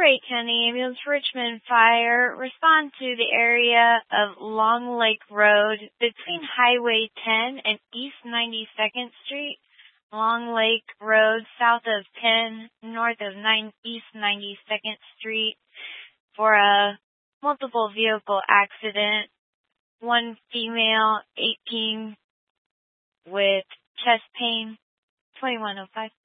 Ray County Ambulance Richmond Fire respond to the area of Long Lake Road between Highway 10 and East 92nd Street. Long Lake Road south of 10, north of East 92nd Street for a multiple vehicle accident. One female, 18, with chest pain, 2105.